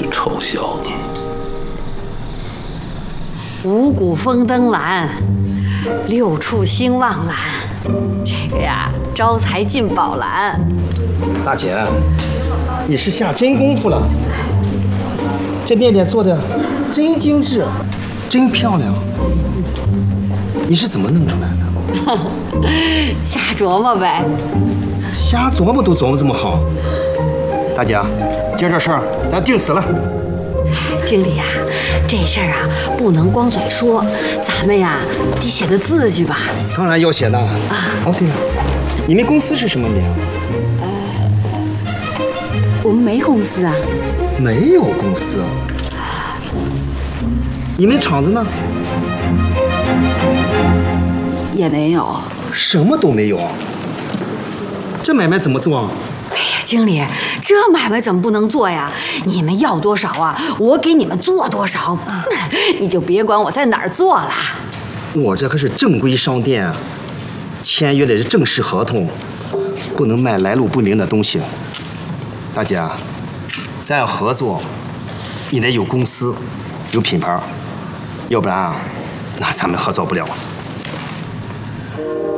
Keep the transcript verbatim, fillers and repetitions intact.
是丑小子。 五谷丰登兰，六畜兴旺兰，这个呀，招财进宝兰。 大姐，你是下真功夫了，这面点做的真精致，真漂亮。你是怎么弄出来的？ 瞎琢磨呗。 瞎琢磨都琢磨这么好。大姐，今儿这事儿咱定死了。 经理呀、啊，这事儿啊不能光嘴说，咱们呀得写个字据吧。 当然要写的。啊，哦对了，你们公司是什么名？ 呃，我们没公司啊。 没有公司。你们厂子呢？ 也没有。 什么都没有。这买卖怎么做啊？ 哎呀，经理，这买卖怎么不能做呀？你们要多少啊，我给你们做多少，你就别管我在哪儿做了。 我这可是正规商店，签约的是正式合同，不能卖来路不明的东西。大姐，咱要合作，你得有公司，有品牌，要不然啊，那咱们合作不了。